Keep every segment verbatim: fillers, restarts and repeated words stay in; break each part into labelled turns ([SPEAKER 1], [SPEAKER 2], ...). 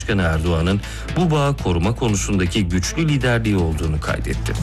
[SPEAKER 1] Başkanı Erdoğan'ın bu bağı koruma konusundaki güçlü liderliği olduğunu kaydetti.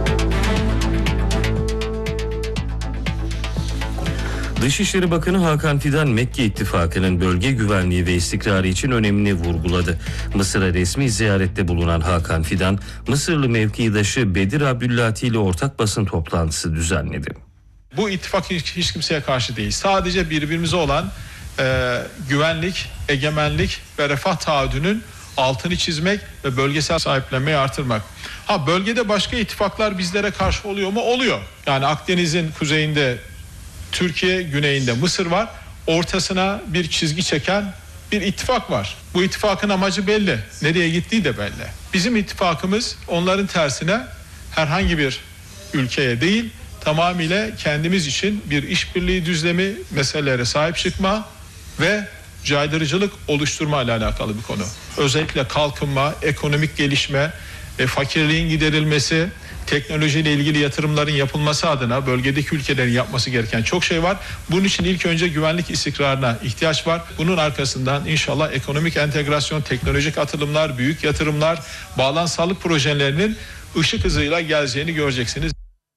[SPEAKER 1] Dışişleri Bakanı Hakan Fidan, Mekke İttifakı'nın bölge güvenliği ve istikrarı için önemini vurguladı. Mısır'a resmi ziyarette bulunan Hakan Fidan, Mısırlı mevkidaşı Bedir Abdülati ile ortak basın toplantısı düzenledi.
[SPEAKER 2] Bu ittifak hiç, hiç kimseye karşı değil. Sadece birbirimize olan e, güvenlik, egemenlik ve refah taahhüdünün altını çizmek ve bölgesel sahiplenmeyi artırmak. Ha, bölgede başka ittifaklar bizlere karşı oluyor mu? Oluyor. Yani Akdeniz'in kuzeyinde Türkiye, güneyinde Mısır var. Ortasına bir çizgi çeken bir ittifak var. Bu ittifakın amacı belli. Nereye gittiği de belli. Bizim ittifakımız onların tersine herhangi bir ülkeye değil, tamamıyla kendimiz için bir işbirliği düzlemi, meselelere sahip çıkma ve caydırıcılık oluşturma ile alakalı bir konu. Özellikle kalkınma, ekonomik gelişme, e, fakirliğin giderilmesiyle teknolojiyle ilgili yatırımların yapılması adına bölgedeki ülkelerin yapması gereken çok şey var. Bunun için ilk önce güvenlik istikrarına ihtiyaç var. Bunun arkasından inşallah ekonomik entegrasyon, teknolojik atılımlar, büyük yatırımlar, bağlansallık projelerinin ışık hızıyla geleceğini göreceksiniz.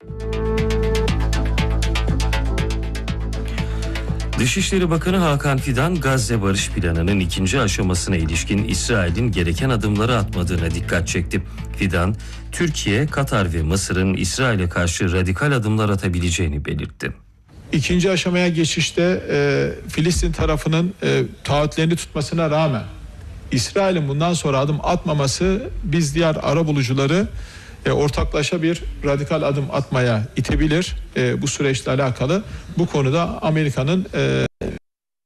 [SPEAKER 1] Dışişleri Bakanı Hakan Fidan, Gazze Barış Planı'nın ikinci aşamasına ilişkin İsrail'in gereken adımları atmadığına dikkat çekti. Fidan, Türkiye, Katar ve Mısır'ın İsrail'e karşı radikal adımlar atabileceğini belirtti.
[SPEAKER 2] İkinci aşamaya geçişte e, Filistin tarafının e, taahhütlerini tutmasına rağmen İsrail'in bundan sonra adım atmaması biz diğer arabulucuları e, ortaklaşa bir radikal adım atmaya itebilir. E, bu süreçle alakalı bu konuda Amerika'nın e,